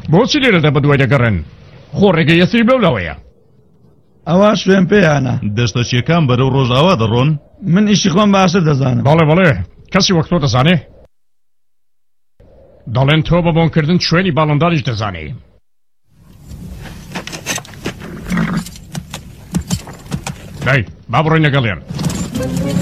بۆچی لێرەدا بەدوای دەگەڕن خۆڕێگە یەسری بەو لەوەیە ئەوە شوێن پێیانە دەستەچیەکان بەرەو ڕۆژاوا دەڕۆن من ئیشی خۆم باشتر دەزانم بەڵێ کەسی وەک تۆ دەزانێ دەڵێن تۆ بە بۆنکردن شوێنی باڵنداریش دەزانێ دای با بڕۆین لەگەڵێن